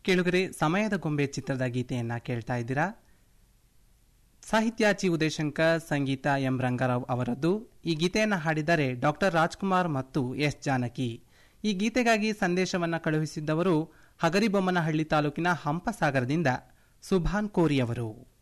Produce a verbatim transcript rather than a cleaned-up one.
ಕೇಳುಗರೆ, ಸಮಯದ ಗೊಂಬೆ ಚಿತ್ರದ ಗೀತೆಯನ್ನ ಕೇಳ್ತಾ ಇದ್ದೀರಾ. ಸಾಹಿತ್ಯ ಚಿ ಉದಯಶಂಕರ್, ಸಂಗೀತ ಎಂ ರಂಗರಾವ್ ಅವರದ್ದು. ಈ ಗೀತೆಯನ್ನು ಹಾಡಿದರೆ ಡಾಕ್ಟರ್ ರಾಜ್ಕುಮಾರ್ ಮತ್ತು ಎಸ್ ಜಾನಕಿ. ಈ ಗೀತೆಗಾಗಿ ಸಂದೇಶವನ್ನು ಕಳುಹಿಸಿದ್ದವರು ಹಗರಿಬೊಮ್ಮನಹಳ್ಳಿ ತಾಲೂಕಿನ ಹಂಪಸಾಗರದಿಂದ ಸುಭಾನ್ ಕೋರಿ ಅವರು.